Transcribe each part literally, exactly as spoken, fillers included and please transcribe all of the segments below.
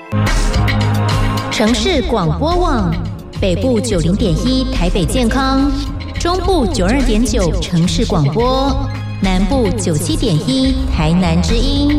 城市广播网，北部九零点一台北健康，中部九二点九城市广播，南部九七点一台南之音。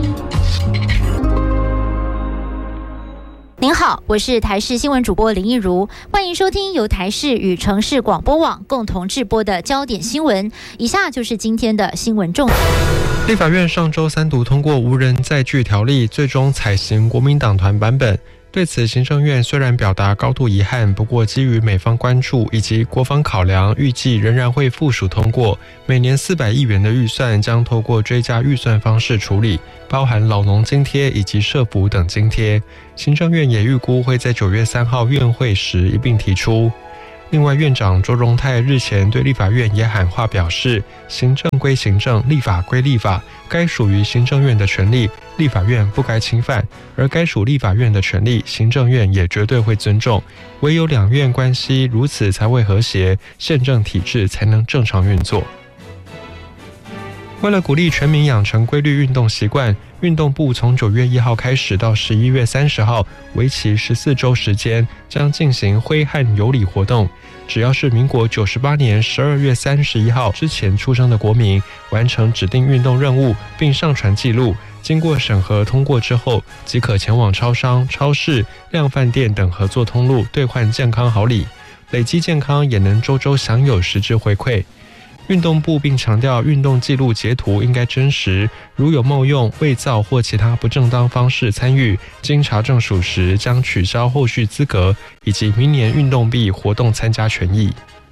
您好，我是台视新闻主播林益如，欢迎收听由台视与城市广播网共同制播的焦点新闻。以下就是今天的新闻重点。 立法院上周三读通过无人载具条例，最终采行国民党团版本。对此，行政院虽然表达高度遗憾，不过基于美方关注以及国防考量，预计仍然会附属通过。每年四百亿元的预算将透过追加预算方式处理，包含老农津贴以及社福等津贴。行政院也预估会在九月三号院会时一并提出。另外，院长卓荣泰日前对立法院也喊话表示，行政归行政，立法归立法，该属于行政院的权利，立法院不该侵犯，而该属立法院的权利，行政院也绝对会尊重。唯有两院关系如此才会和谐，宪政体制才能正常运作。为了鼓励全民养成规律运动习惯，运动部从九月一号开始到十一月三十号，为期十四周时间，将进行挥汗有礼活动。只要是民国九十八年十二月三十一号之前出生的国民，完成指定运动任务并上传记录，经过审核通过之后，即可前往超商、超市、量贩店等合作通路兑换健康好礼，累积健康也能周周享有实质回馈。运动部并强调，运动记录截图应该真实，如有冒用、伪造或其他不正当方式参与，经查证属实，将取消后续资格以及明年运动币活动参加权益。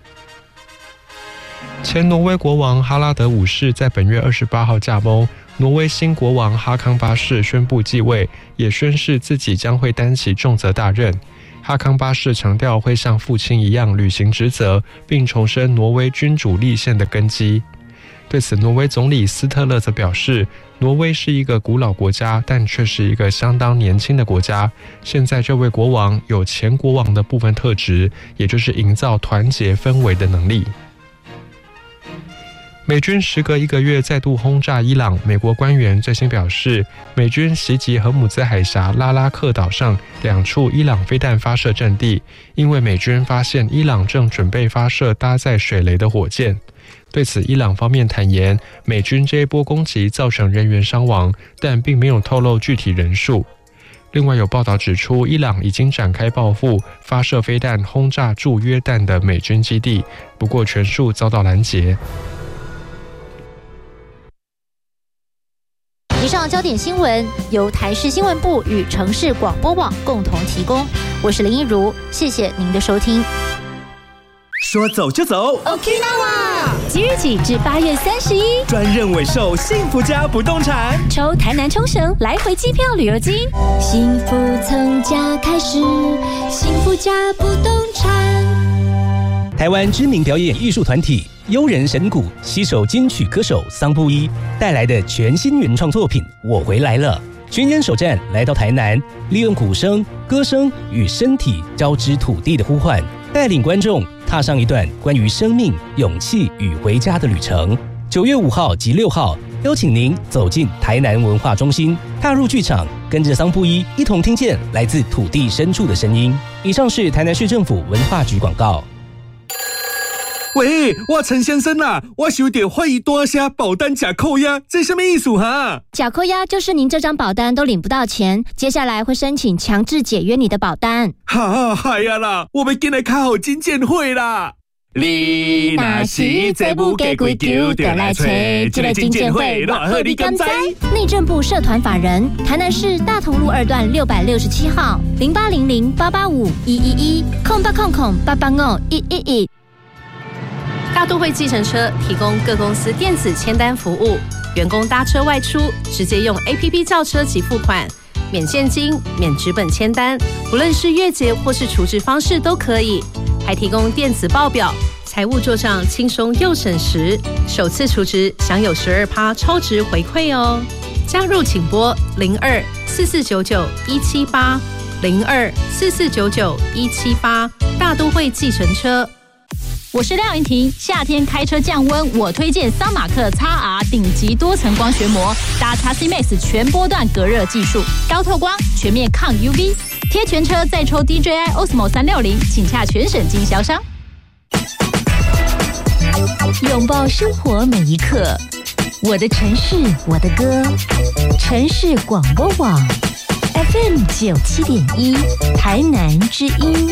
前挪威国王哈拉德五世在本月二十八号驾崩，挪威新国王哈康八世宣布继位，也宣示自己将会担起重责大任。哈康八世强调会像父亲一样履行职责，并重申挪威君主立宪的根基。对此，挪威总理斯特勒则表示，挪威是一个古老国家，但却是一个相当年轻的国家。现在这位国王有前国王的部分特质，也就是营造团结氛围的能力。美军时隔一个月再度轰炸伊朗，美国官员最新表示，美军袭击荷姆兹海峡拉拉克岛上两处伊朗飞弹发射阵地，因为美军发现伊朗正准备发射搭载水雷的火箭。对此，伊朗方面坦言，美军这一波攻击造成人员伤亡，但并没有透露具体人数。另外有报道指出，伊朗已经展开报复，发射飞弹轰炸驻约旦的美军基地，不过全数遭到拦截。 以上焦点新闻由台视新闻部与城市广播网共同提供，我是林益如，谢谢您的收听。 说走就走 Okinawa 即日起至八月三十一， 专任委售幸福家不动产， 抽台南冲绳来回机票旅游金，幸福从家开始，幸福家不动产。 台湾知名表演艺术团体悠人神鼓携手金曲歌手桑布伊带来的全新原创作品《我回来了》，巡演首站来到台南，利用鼓声、歌声与身体交织土地的呼唤，带领观众踏上一段关于生命、勇气与回家的旅程。九月五号及六号，邀请您走进台南文化中心，踏入剧场，跟着桑布伊一同听见来自土地深处的声音。以上是台南市政府文化局广告。 喂，我陈先生啊，我有点怀疑多些保单假扣押，这什么意思哈？ 假扣押就是您这张保单都领不到钱，接下来会申请强制解约你的保单。 哈，嗨呀啦，我们今日开好金鉴会啦。你若是这不给规矩，就来找这个金鉴会，偌好你敢知？ 内政部社团法人台南市大同路二段六百六十七号零八零零八八五一一一空八空空八八五一一一。 大都会计程车提供各公司电子签单服务，员工搭车外出直接用 A P P 叫车及付款，免现金、免纸本签单，不论是月结或是储值方式都可以，还提供电子报表，财务做账轻松又省时，首次储值享有 百分之十二 超值回馈哦。加入请拨零二四四九九一七八零二四四九九一七八大都会计程车。 我是廖云婷。夏天开车降温，我推荐桑马克 X R 顶级多层光学膜，搭 X C Max 全波段隔热技术，高透光，全面抗 U V。贴全车再抽 D J I Osmo 三六零，请洽全省经销商。 拥抱生活每一刻，我的城市，我的歌，城市广播网 F M 九七点一，台南之音。